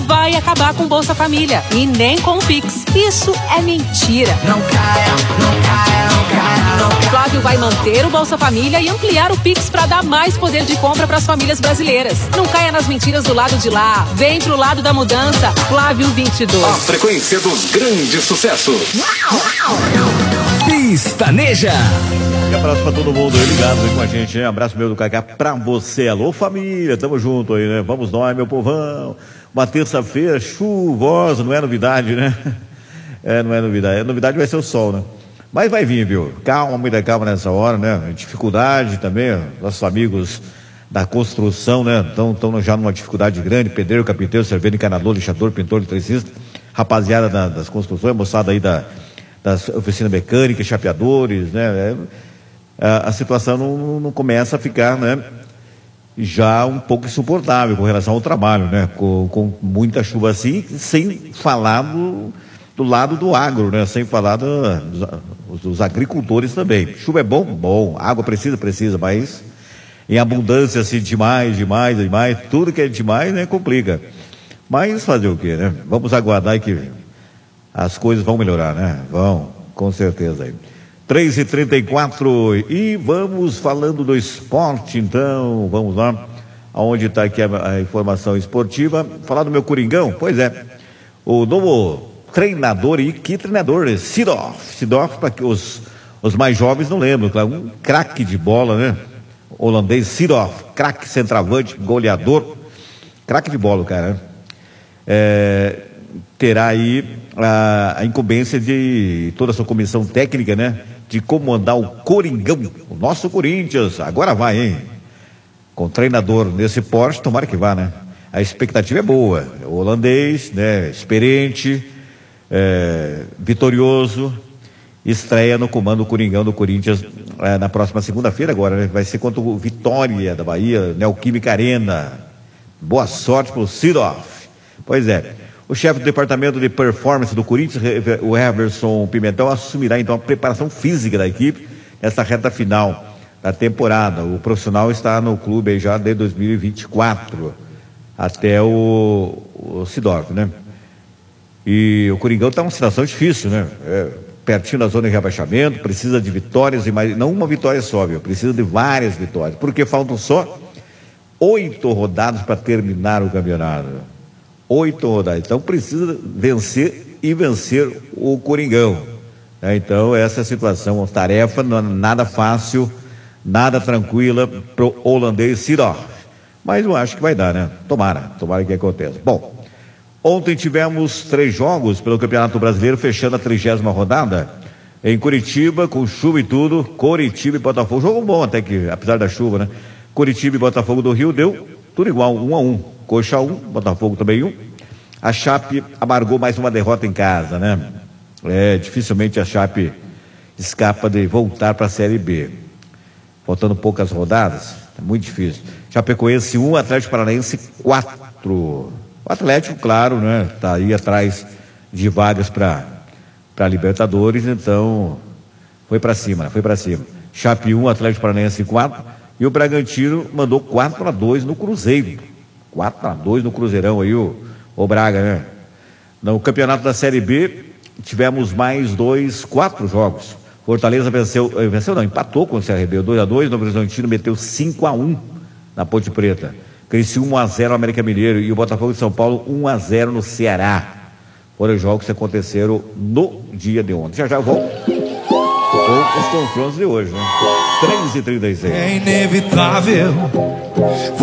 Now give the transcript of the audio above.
vai acabar com Bolsa Família e nem com o Pix. Isso é mentira. Não caia, não caia, não caia, não caia. Flávio vai manter o Bolsa Família e ampliar o Pix para dar mais poder de compra para as famílias brasileiras. Não caia nas mentiras do lado de lá. Vem pro lado da mudança. Flávio 22. A frequência do grande sucesso. Pistaneja. E abraço pra todo mundo aí ligado aí com a gente, né? Abraço meu do Cacá pra você. Alô, família, tamo junto aí, né? Vamos nós, meu povão. Uma terça-feira chuvosa, não é novidade, né? Não é novidade. A novidade vai ser o sol, né? Mas vai vir, viu? Calma, muita calma nessa hora, né? Dificuldade também, nossos amigos da construção, né? Estão já numa dificuldade grande, pedreiro, carpinteiro, serveiro, encanador, lixador, pintor, eletricista, rapaziada das construções, moçada aí das oficinas mecânicas, chapeadores, né? A situação não começa a ficar, né, já um pouco insuportável com relação ao trabalho, né? Com muita chuva assim, sem falar do lado do agro, né? Sem falar dos agricultores também. Chuva é bom? Bom. Água precisa, mas em abundância assim, demais, tudo que é demais, né, complica. Mas fazer o quê, né? Vamos aguardar que as coisas vão melhorar, né? Vão, com certeza aí. 3h34 e vamos falando do esporte, então, vamos lá, aonde está aqui a informação esportiva, falar do meu Coringão, pois é, o novo treinador, e que treinador, Seedorf, para que os mais jovens não lembram, claro, um craque de bola, né, holandês, Seedorf, craque centroavante, goleador, craque de bola, cara, terá aí a incumbência de toda a sua comissão técnica, né, de comandar o Coringão, o nosso Corinthians, agora vai, hein? Com treinador nesse porte, tomara que vá, né? A expectativa é boa, o holandês, né, experiente, vitorioso, estreia no comando do Coringão do Corinthians na próxima segunda-feira agora, né? Vai ser contra o Vitória da Bahia, Neoquímica Arena. Boa sorte pro Seedorf. Pois é. O chefe do departamento de performance do Corinthians, o Everson Pimentel, assumirá então a preparação física da equipe nessa reta final da temporada. O profissional está no clube aí já desde 2024 até o Seedorf, né? E o Coringão está numa situação difícil, né? Pertinho da zona de rebaixamento, precisa de vitórias e mais, não uma vitória só, viu? Precisa de várias vitórias, porque faltam só 8 rodadas para terminar o campeonato. 8 rodadas, então precisa vencer o Coringão, né? Então essa é a situação, uma tarefa nada fácil, nada tranquila pro holandês Seedorf, mas eu acho que vai dar, né? Tomara que aconteça. Bom, ontem tivemos 3 jogos pelo Campeonato Brasileiro, fechando a 30ª rodada em Curitiba, com chuva e tudo. Curitiba e Botafogo, jogo bom até que, apesar da chuva, né? Curitiba e Botafogo do Rio deu tudo igual, 1-1. Coxa 1, Botafogo também 1. A Chape amargou mais uma derrota em casa, né? Dificilmente a Chape escapa de voltar para a Série B. Faltando poucas rodadas, é muito difícil. Chapecoense 1, Atlético Paranaense 4. O Atlético, claro, né? Tá aí atrás de vagas para Libertadores, então foi para cima. Chape 1, Atlético Paranaense 4. E o Bragantino mandou 4-2 no Cruzeiro. 4-2 no Cruzeirão aí, o Braga, né? No campeonato da Série B, tivemos mais 4 jogos. Fortaleza empatou com o CRB, 2-2, Novo Horizontino meteu 5-1 na Ponte Preta. Criciúma 1-0 no América Mineiro e o Botafogo de São Paulo 1-0 no Ceará. Foram os jogos que aconteceram no dia de ontem. Já volto com os confrontos de hoje, né? 3h36. É inevitável.